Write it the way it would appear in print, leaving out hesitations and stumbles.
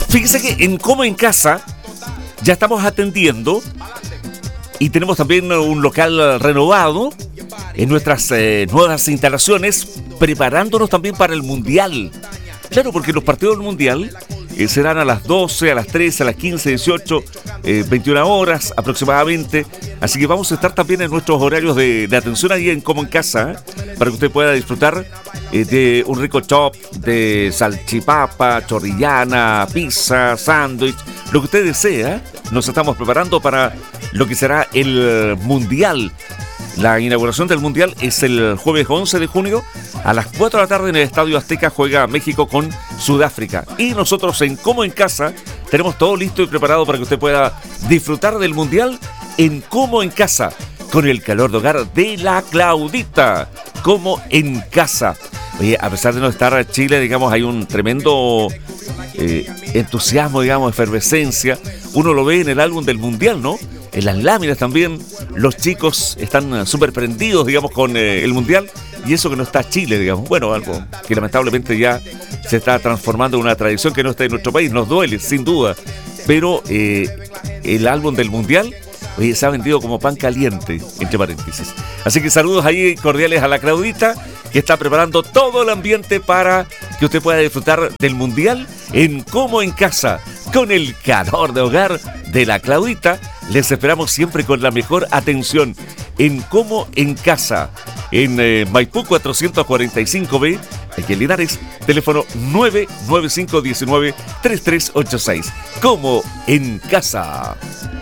Fíjese que en Como en Casa ya estamos atendiendo y tenemos también un local renovado en nuestras nuevas instalaciones, preparándonos también para el Mundial. Claro, porque los partidos del Mundial serán a las 12, a las 13, a las 15, 18, 21 horas aproximadamente. Así que vamos a estar también en nuestros horarios de atención ahí en Como en Casa, para que usted pueda disfrutar de un rico chop de salchipapa, chorrillana, pizza, sándwich, lo que usted desea. Nos estamos preparando para lo que será el Mundial. La inauguración del Mundial es el jueves 11 de junio a las 4 de la tarde en el Estadio Azteca. Juega México con Sudáfrica. Y nosotros en Como en Casa tenemos todo listo y preparado para que usted pueda disfrutar del Mundial en Como en Casa, con el calor de hogar de la Claudita. Como en Casa. Oye, a pesar de no estar en Chile, digamos, hay un tremendo entusiasmo, digamos, efervescencia. Uno lo ve en el álbum del Mundial, ¿no? En las láminas también, los chicos están súper prendidos, digamos, con el Mundial. Y eso que no está Chile, digamos. Bueno, algo que lamentablemente ya se está transformando en una tradición que no está en nuestro país. Nos duele, sin duda. Pero el álbum del Mundial, oye, se ha vendido como pan caliente, entre paréntesis. Así que saludos ahí cordiales a la Claudita, que está preparando todo el ambiente para que usted pueda disfrutar del Mundial en Como en Casa, con el calor de hogar de la Claudita. Les esperamos siempre con la mejor atención en Como en Casa, en Maipú 445B, aquí en Linares, teléfono 99519-3386. Como en Casa.